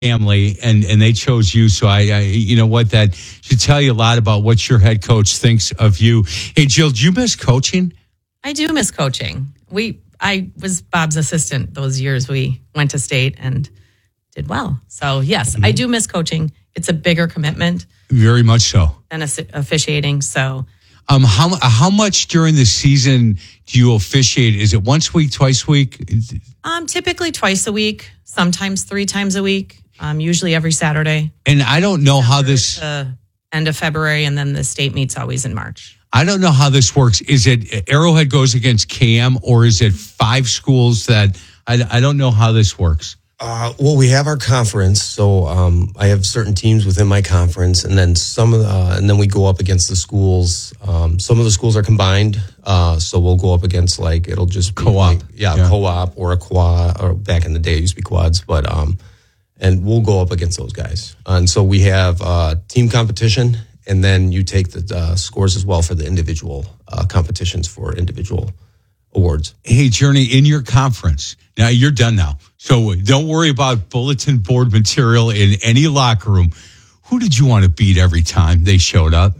family, and they chose you. So I you know what, that should tell you a lot about what your head coach thinks of you. Hey, Jill, do you miss coaching? I do miss coaching. I was Bob's assistant those years we went to state and did well. So yes, I do miss coaching. It's a bigger commitment. Very much so. Than officiating. So how much during the season do you officiate? Is it once a week, twice a week? Typically twice a week, sometimes 3 times a week. Usually every Saturday. And I don't know how this... end of February, and then the state meets always in March. I don't know how this works. Is it Arrowhead goes against KM, or is it 5 schools that... I don't know how this works. Well, we have our conference, so I have certain teams within my conference, and then and then we go up against the schools. Some of the schools are combined, so we'll go up against it'll just be co-op, co-op or a quad, or back in the day it used to be quads, but and we'll go up against those guys. And so we have team competition, and then you take the scores as well for the individual competitions for individual awards. Hey, Journey, in your conference, now you're done now, so don't worry about bulletin board material in any locker room. Who did you want to beat every time they showed up?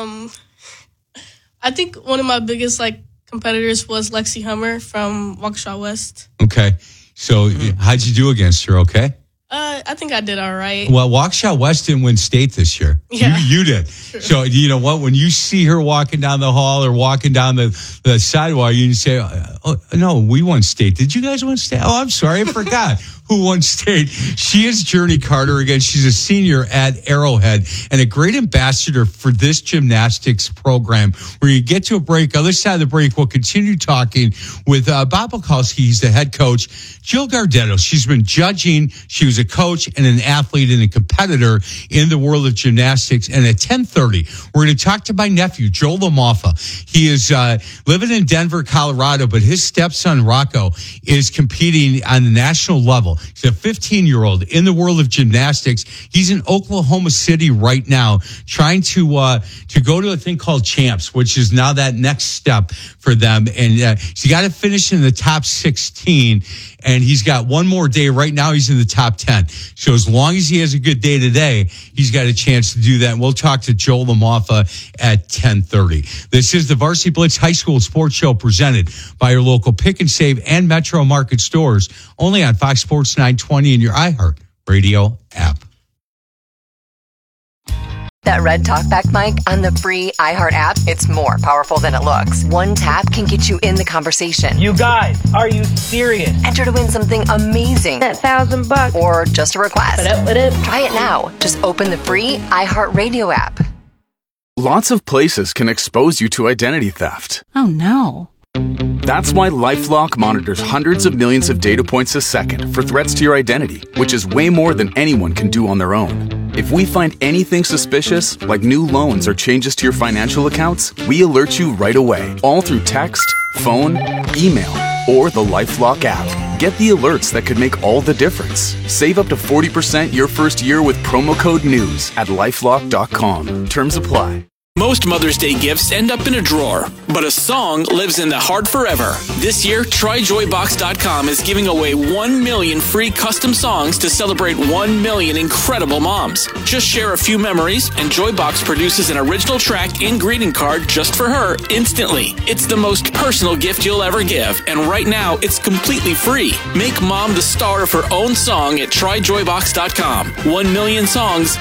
I think one of my biggest competitors was Lexi Hummer from Waukesha West. Okay, so how'd you do against her? Okay. I think I did all right. Well, Waukesha West didn't win state this year. Yeah. You did. Sure. So, you know what? When you see her walking down the hall or walking down the sidewalk, you can say, oh, no, we won state. Did you guys win state? Oh, I'm sorry. I forgot who won state. She is Journey Carter again. She's a senior at Arrowhead and a great ambassador for this gymnastics program. Where you get to a break. Other side of the break, we'll continue talking with Bob Bukowski. He's the head coach. Jill Gardetto. She's been judging. She was a coach and an athlete and a competitor in the world of gymnastics. And at 10:30, we're going to talk to my nephew, Joel Lamoffa. He is living in Denver, Colorado, but his stepson, Rocco, is competing on the national level. He's a 15-year-old in the world of gymnastics. He's in Oklahoma City right now trying to go to a thing called Champs, which is now that next step for them. And he's got to finish in the top 16, and he's got one more day. Right now, he's in the top 10. So as long as he has a good day today, he's got a chance to do that. And we'll talk to Joel Lamoffa at 10:30. This is the Varsity Blitz High School Sports Show presented by your local Pick and Save and Metro Market stores, only on Fox Sports 920 and your iHeart Radio app. That red talkback mic on the free iHeart app, it's more powerful than it looks. One tap can get you in the conversation. You guys, are you serious? Enter to win something amazing. That $1,000. Or just a request. What up? Try it now. Just open the free iHeart Radio app. Lots of places can expose you to identity theft. Oh no. That's why LifeLock monitors hundreds of millions of data points a second for threats to your identity, which is way more than anyone can do on their own. If we find anything suspicious, like new loans or changes to your financial accounts, we alert you right away, all through text, phone, email, or the LifeLock app. Get the alerts that could make all the difference. Save up to 40% your first year with promo code NEWS at LifeLock.com. Terms apply. Most Mother's Day gifts end up in a drawer, but a song lives in the heart forever. This year, TryJoyBox.com is giving away 1 million free custom songs to celebrate 1 million incredible moms. Just share a few memories, and Joybox produces an original track and greeting card just for her instantly. It's the most personal gift you'll ever give, and right now, it's completely free. Make mom the star of her own song at TryJoyBox.com. 1 million songs,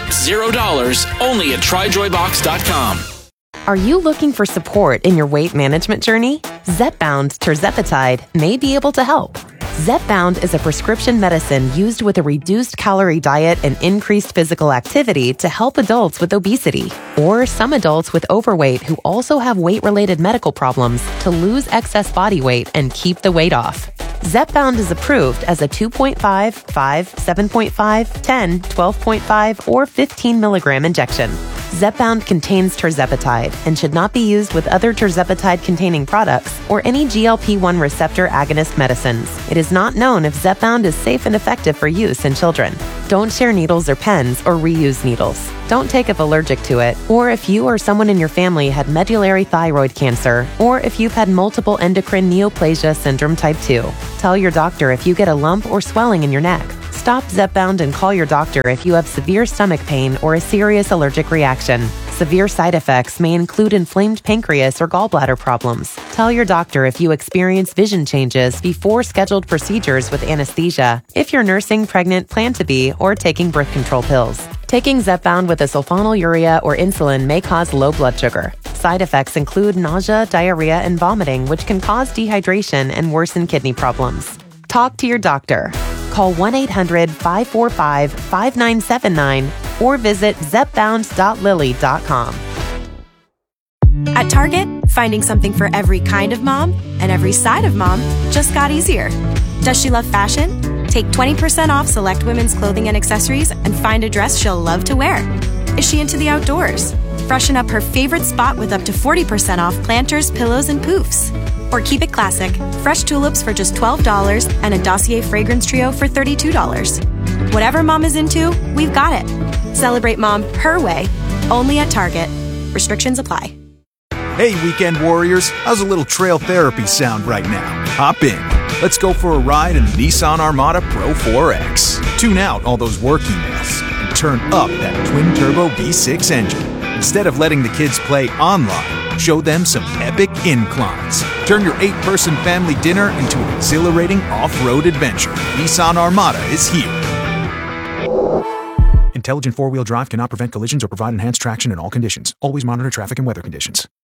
$0, only at TryJoyBox.com. Are you looking for support in your weight management journey? Zepbound Tirzepatide may be able to help. Zepbound is a prescription medicine used with a reduced calorie diet and increased physical activity to help adults with obesity or some adults with overweight who also have weight-related medical problems to lose excess body weight and keep the weight off. Zepbound is approved as a 2.5, 5, 7.5, 10, 12.5, or 15 milligram injection. Zepbound contains tirzepatide and should not be used with other tirzepatide-containing products or any GLP-1 receptor agonist medicines. It is not known if Zepbound is safe and effective for use in children. Don't share needles or pens or reuse needles. Don't take if allergic to it, or if you or someone in your family had medullary thyroid cancer, or if you've had multiple endocrine neoplasia syndrome type 2. Tell your doctor if you get a lump or swelling in your neck. Stop Zepbound and call your doctor if you have severe stomach pain or a serious allergic reaction. Severe side effects may include inflamed pancreas or gallbladder problems. Tell your doctor if you experience vision changes before scheduled procedures with anesthesia, if you're nursing, pregnant, plan to be, or taking birth control pills. Taking Zepbound with a sulfonylurea or insulin may cause low blood sugar. Side effects include nausea, diarrhea, and vomiting, which can cause dehydration and worsen kidney problems. Talk to your doctor. Call 1-800-545-5979 or visit zepbound.lilly.com. At Target, finding something for every kind of mom and every side of mom just got easier. Does she love fashion? Take 20% off select women's clothing and accessories and find a dress she'll love to wear. Is she into the outdoors? Freshen up her favorite spot with up to 40% off planters, pillows, and poofs. Or keep it classic, fresh tulips for just $12 and a Dossier fragrance trio for $32. Whatever mom is into, we've got it. Celebrate mom her way, only at Target. Restrictions apply. Hey, weekend warriors, how's a little trail therapy sound right now? Hop in. Let's go for a ride in the Nissan Armada Pro 4X. Tune out all those work emails and turn up that twin-turbo V6 engine. Instead of letting the kids play online, show them some epic inclines. Turn your 8-person family dinner into an exhilarating off-road adventure. Nissan Armada is here. Intelligent four-wheel drive cannot prevent collisions or provide enhanced traction in all conditions. Always monitor traffic and weather conditions.